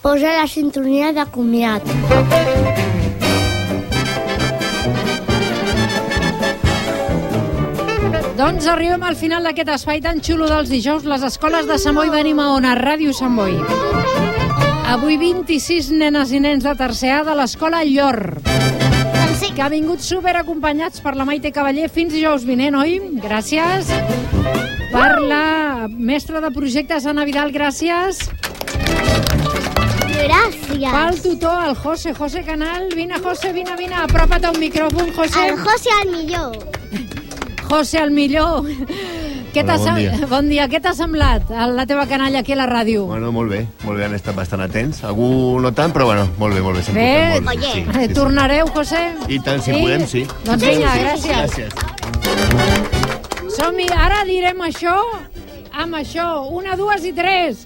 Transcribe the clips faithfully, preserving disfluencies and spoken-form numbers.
Posa la sintonia de comiat. Doncs arribem al final d'aquest espai tan xulo dels dijous. Les escoles de Sant Boi venim a on? A Ràdio Sant Boi. Avui vint-i-sis nenes i nens de tercer A de l'escola Llor, que ha vingut super acompanyats per la Maite Cavaller fins dijous vinent, oi? Gràcies. Per la mestra de projectes, Anna Vidal, gràcies. Gràcies. Pel tutor, el José, José Canal. Vine, José, vine, vine. Apropa't a un micròfon, José. El José al millor. José, el millor. Què Hola, bon dia. Bon dia. Què t'ha semblat la teva canalla aquí a la ràdio? Bueno, molt bé. Molt bé, han estat bastant atents. Algú no tant, però bueno, molt bé, molt bé. Bé, molt bé. oye. Sí, Eh, sí, Tornareu, José? sí. I tant, si podem, sí. Doncs vinga, gràcies. Gràcies. Som-hi, ara direm això amb això. Una, dues i tres.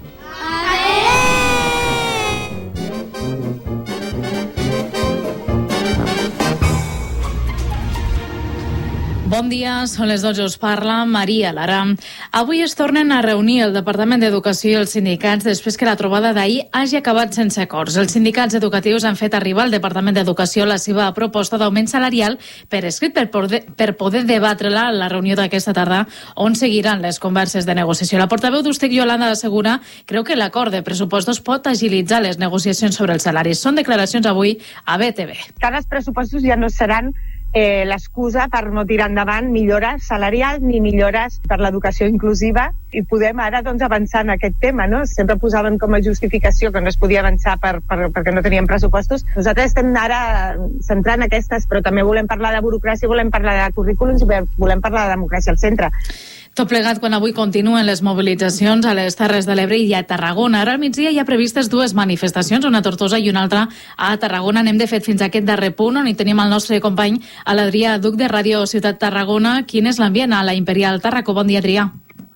Bon dia, són les dotze, us parla Maria Lara. Avui es tornen a reunir el Departament d'Educació i els sindicats després que la trobada d'ahir hagi acabat sense acords. Els sindicats educatius han fet arribar al Departament d'Educació la seva proposta d'augment salarial per escrit per poder, per poder debatre-la a la reunió d'aquesta tarda, on seguiran les converses de negociació. La portaveu d'Ustec, Yolanda Segura, creu que l'acord de pressupostos pot agilitzar les negociacions sobre els salaris. Són declaracions avui a B T V. Tant els pressupostos ja no seran eh, l'excusa per no tirar endavant millores salarials ni millores per l'educació inclusiva, i podem ara doncs, avançar en aquest tema, no? Sempre posaven com a justificació que no es podia avançar per, per, perquè no teníem pressupostos. Nosaltres estem ara centrant aquestes, però també volem parlar de burocràcia, volem parlar de currículums i volem parlar de democràcia al centre. Tot plegat quan avui continuen les mobilitzacions a les Terres de l'Ebre i a Tarragona. Ara al migdia hi ha previstes dues manifestacions, una a Tortosa i una altra a Tarragona. Anem de fet fins a aquest darrer punt, on hi tenim el nostre company, l'Adrià Duc de Ràdio Ciutat Tarragona. Quin és l'ambient a la Imperial Tarracó? Bon dia, Adrià.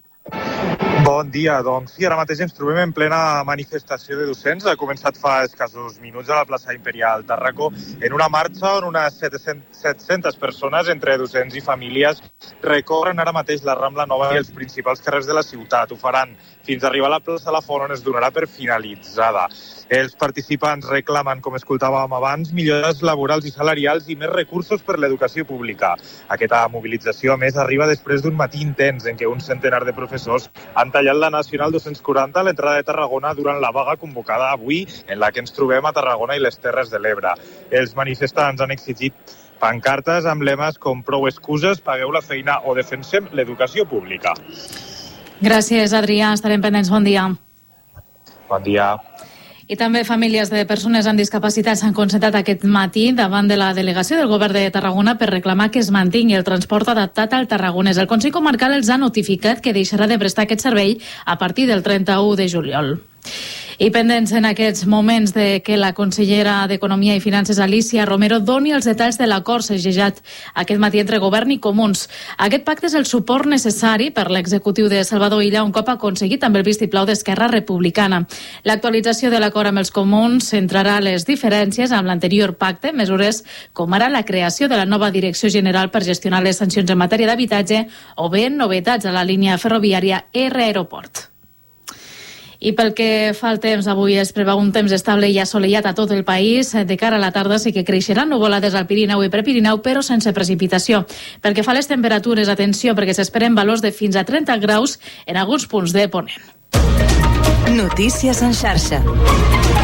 Bon dia, doncs sí, ara mateix ens trobem en plena manifestació de docents. Ha començat fa escassos minuts a la plaça Imperial Tarracó en una marxa on unes set-centes persones, entre docents i famílies, recorren ara mateix la Rambla Nova i els principals carrers de la ciutat. Ho faran fins a arribar a la plaça La Font, on es donarà per finalitzada. Els participants reclamen, com escoltàvem abans, millores laborals i salarials i més recursos per l'educació pública. Aquesta mobilització, a més, arriba després d'un matí intens en què un centenar de professors han tallat la Nacional dos-cents quaranta a l'entrada de Tarragona durant la vaga convocada avui, en la que ens trobem a Tarragona i les Terres de l'Ebre. Els manifestants han exigit pancartes amb lemes com prou excuses, pagueu la feina o defensem l'educació pública. Gràcies, Adrià. Estarem pendents. Bon dia. Bon dia. I també famílies de persones amb discapacitats s'han concentrat aquest matí davant de la delegació del Govern de Tarragona per reclamar que es mantingui el transport adaptat al tarragonès. El Consell Comarcal els ha notificat que deixarà de prestar aquest servei a partir del trenta-u de juliol. I pendents en aquests moments de que la consellera d'Economia i Finances, Alicia Romero, doni els detalls de l'acord segellat aquest matí entre Govern i Comuns. Aquest pacte és el suport necessari per l'executiu de Salvador Illa un cop aconseguit amb el vistiplau d'Esquerra Republicana. L'actualització de l'acord amb els Comuns centrarà les diferències amb l'anterior pacte, mesures com ara la creació de la nova Direcció General per gestionar les sancions en matèria d'habitatge o bé novetats a la línia ferroviària R Aeroport. I pel que fa al temps, avui es preveu un temps estable i assolellat a tot el país. De cara a la tarda sí que creixeran nuvolades al Pirineu i Prepirineu, però sense precipitació. Pel que fa a les temperatures, atenció, perquè s'esperen valors de fins a trenta graus en alguns punts de Ponent. Notícies en xarxa.